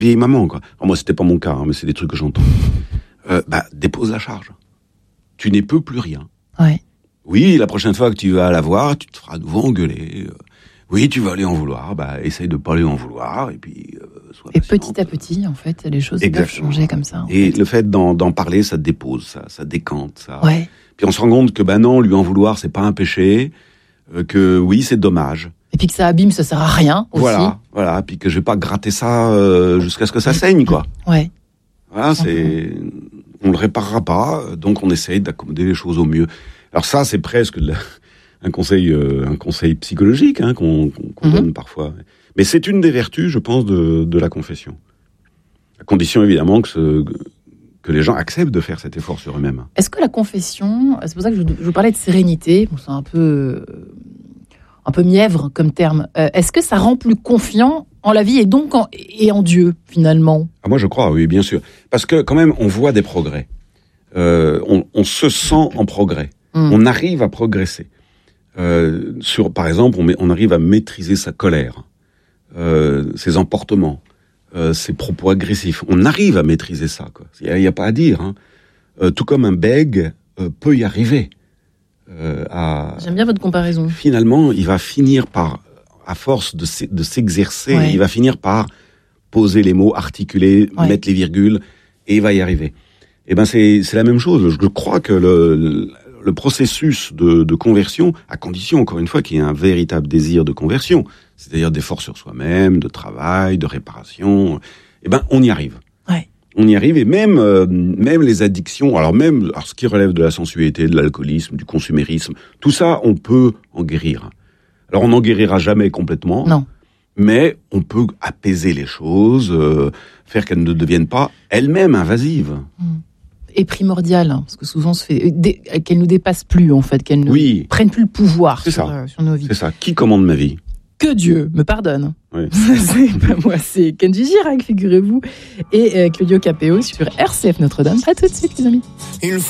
vieille maman, quoi. Alors moi, c'était pas mon cas, mais c'est des trucs que j'entends. Dépose la charge. Tu n'es plus rien. Ouais. Oui, la prochaine fois que tu vas la voir, tu te feras à nouveau engueuler. Oui, tu vas lui en vouloir. Essaye de pas lui en vouloir. Et puis, sois Et patiente. petit à petit, en fait, les choses doivent changer comme ça. Et le fait d'en parler, ça dépose, ça décante. Ça. Ouais. Puis on se rend compte que, non, lui en vouloir, c'est pas un péché. Que oui, c'est dommage. Et puis que ça abîme, ça sert à rien aussi. Voilà. Puis que je vais pas gratter ça jusqu'à ce que ça saigne, quoi. Ouais. Voilà, on le réparera pas. Donc on essaye d'accommoder les choses au mieux. Alors ça, c'est presque un conseil psychologique qu'on donne parfois. Mais c'est une des vertus, je pense, de la confession. À condition, évidemment, que les gens acceptent de faire cet effort sur eux-mêmes. Est-ce que la confession, c'est pour ça que je vous parlais de sérénité, bon, c'est un peu mièvre comme terme, est-ce que ça rend plus confiant en la vie et donc en Dieu, finalement ? Moi, je crois, oui, bien sûr. Parce que, quand même, on voit des progrès. On se sent en progrès. On arrive à progresser. Par exemple, on arrive à maîtriser sa colère, ses emportements, ses propos agressifs. On arrive à maîtriser ça, quoi. Il n'y a pas à dire. Tout comme un bègue peut y arriver. J'aime bien votre comparaison. Finalement, il va finir par, à force de s'exercer, il va finir par poser les mots, articuler, mettre les virgules, et il va y arriver. C'est la même chose. Je crois que le processus de conversion, à condition, encore une fois, qu'il y ait un véritable désir de conversion, c'est-à-dire d'effort sur soi-même, de travail, de réparation, on y arrive. Ouais. On y arrive, et même les addictions, alors ce qui relève de la sensualité, de l'alcoolisme, du consumérisme, tout ça, on peut en guérir. Alors on n'en guérira jamais complètement, non. Mais on peut apaiser les choses, faire qu'elles ne deviennent pas elles-mêmes invasives. Et primordial, parce que souvent se fait qu'elles nous dépassent plus, en fait, qu'elles ne prennent plus le pouvoir sur nos vies. C'est ça. Qui commande ma vie ? Que Dieu me pardonne. Oui. C'est pas moi, c'est Kenji Girac, figurez-vous, et Claudio Capéo sur RCF Notre-Dame. À tout de suite, les amis.